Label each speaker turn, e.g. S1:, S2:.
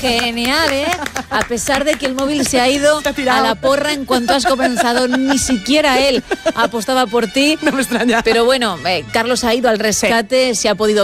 S1: genial, ¿eh? A pesar de que el móvil se ha ido a la porra en cuanto has comenzado, ni siquiera él apostaba por ti.
S2: No me extraña.
S1: Pero bueno, Carlos ha ido al rescate, se ha podido